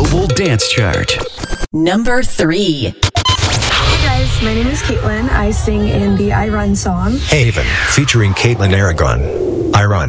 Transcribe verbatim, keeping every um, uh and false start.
Global Dance Chart. Number three. Hey guys, my name is Caitlin. I sing in the I Run song. Haven, featuring Caitlin Aragon. I Run.